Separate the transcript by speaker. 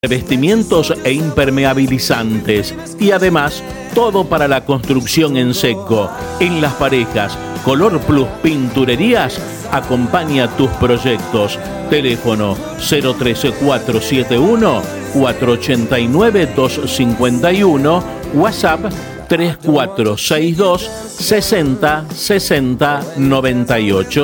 Speaker 1: revestimientos e impermeabilizantes y además todo para la construcción en seco. En Las Parejas, Color Plus Pinturerías acompaña tus proyectos. Teléfono 013-471 489 251, WhatsApp 3462 60 60 98.